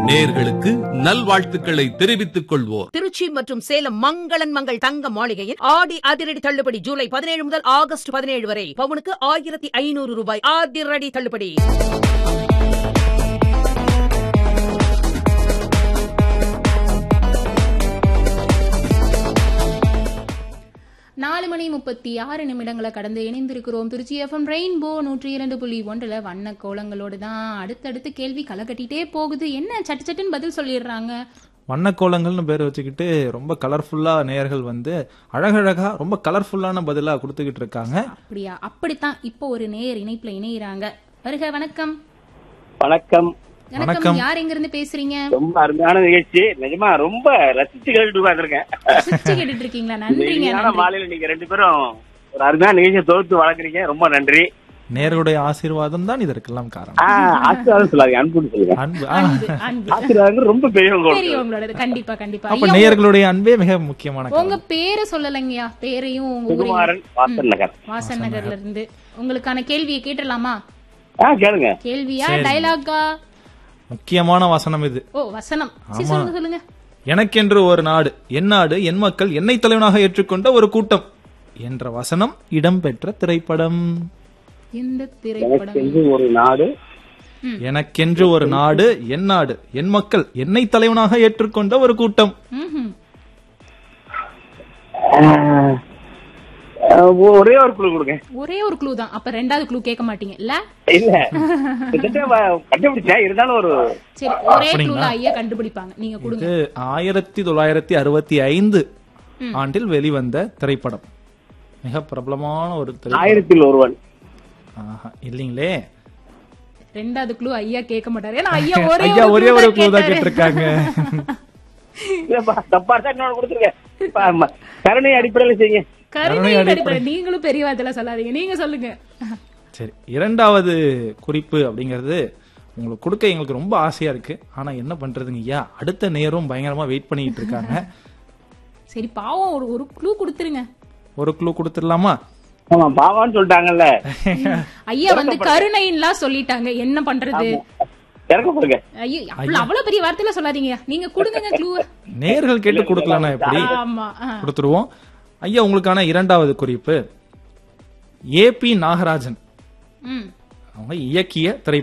நேயர்களுக்கு நல்வாழ்த்துக்களை தெரிவித்துக் கொள்வோர். திருச்சி மற்றும் சேலம் மங்களன் மங்கள் தங்க மாளிகையில் ஆடி அதிரடி தள்ளுபடி ஜூலை 17 முதல் ஆகஸ்ட் 17 வரை பவுனுக்கு 1500 ரூபாய் அதிரடி தள்ளுபடி. நாலு மணி 36 கடந்து இணைந்திருக்கிறோம். திருச்சி எஃப்எம் ரெயின்போ 102.1 வண்ண கோலங்களோடு தான். அடுத்தடுத்து கேள்வி களை கட்டிட்டே போகுது. என்ன சட்டு சட்டுன்னு பதில் சொல்லிடுறாங்க. வண்ணக்கோலங்கள்னு பேர் வச்சுக்கிட்டு ரொம்ப கலர்ஃபுல்லா நேயர்கள் வந்து அழகழகா ரொம்ப கலர்ஃபுல்லான பதிலா கொடுத்துக்கிட்டு இருக்காங்க. அப்படியா? அப்படித்தான். இப்போ ஒரு நேயர் இணைப்புல இணையிறாங்க. வருக. வணக்கம். வணக்கம். வணக்கம். யார் எங்க இருந்து பேசுறீங்க? ரொம்ப அருமையான நிகழ்ச்சி. நிஜமா ரொம்ப ரசிச்சு கேட்டுட்டு உட்கார்ந்திருக்கேன். ரசிச்சு கேட்டுட்டு இருக்கீங்களா? நன்றிங்க. மாலையில நீங்க ரெண்டு பேரும் ஒரு அருமையான நிகழ்ச்சியை தொகுத்து வளர்க்குறீங்க. ரொம்ப நன்றி. நேயர்களுடைய ஆசீர்வாதம் தான் இதற்கெல்லாம் காரணம். ஆசீர்வாதம் சொல்லாதீங்க, அன்புன்னு சொல்லுங்க. ஆசீர்வாதம் ரொம்ப பெரியவங்களோட. கண்டிப்பா கண்டிப்பா. அப்ப நேயர்களுடைய அன்பே மிக முக்கியமான. உங்க பேரை சொல்லலைங்கயா? பேரையும் உங்க சுகுமாரன், வாசன் நகர். வாசன் நகர்ல இருந்து. உங்களுக்கான கேள்வியை கேட்டலாமா? கேளுங்க. கேள்வியா டயலாகா? முக்கியமான வசனம் இது. ஓ, வசனம். சொல்லுங்க. எனக்கென்று ஒரு நாடு, என் நாடு, என் மக்கள், என்னை தலைவனாக ஏற்றுக்கொண்ட ஒரு கூட்டம் என்ற வசனம் இடம்பெற்ற திரைப்படம். எந்த திரைப்படம்? ஒரு நாடு, எனக்கென்று ஒரு நாடு, என் நாடு, என் மக்கள், என்னை தலைவனாக ஏற்றுக்கொண்ட ஒரு கூட்டம். ஒரே ஒரு குழு கொடுங்க. ஒரே ஒரு குழு தான். அப்ப ரெண்டாவது குழு கேட்க மாட்டீங்க இல்ல? இல்ல, கண்டுபிடிச்சா இருந்தாலும் ஒரு சரி, ஒரே குழுல ஐயா கண்டுபிடிப்பாங்க. நீங்க கொடுங்க. 1965 ஆண்டில் வெளிவந்த திரைப்படம். மிக பிரபலமான ஒரு திரைப்படம். 1000 ஒருவன். இல்லீங்களே. ரெண்டாவது குழு ஐயா கேட்க மாட்டாரு. ஏன்னா ஐயா ஒரே ஒரு குழு தான் கேட்டிருக்காங்க. தப்பா இன்னொன்னு கொடுத்துருங்க. கருணை அடிப்படையில செய்யுங்க. நீங்களும் பெரிய வார்த்தை சொல்லாதீங்க. நீங்க சொல்லுங்க. சரி, இரண்டாவது குறிப்பு அப்படிங்கறது உங்களுக்கு கொடுக்க எங்களுக்கு ரொம்ப ஆசையா இருக்கு. ஆனா என்ன பண்றதுங்க ஐயா, அடுத்த நேரம் பயங்கரமா வெயிட் பண்ணிட்டு இருக்காங்க. சரி, பாவம் ஒரு க்ளூ கொடுத்துருங்க. ஒரு க்ளூ கொடுத்துடலாமா? ஆமா, பாவான்னு சொல்லிட்டாங்கல்ல ஐயா. வந்து கருணைன்லாம் சொல்லிட்டாங்க. என்ன பண்றது? இறக்கப்படுங்க. ஐயோ, அவ்வளவு பெரிய வார்த்தையில சொல்லாதீங்க. நீங்க கொடுங்க க்ளூ. நேர்கள் கேட்டு கொடுக்கலன்னா எப்படி? கொடுத்துருவோம். ஐயா, உங்களுக்கான இரண்டாவது குறிப்பு. ஏபி நாகராஜன் அவங்க இயக்கிய திரைப்படம்.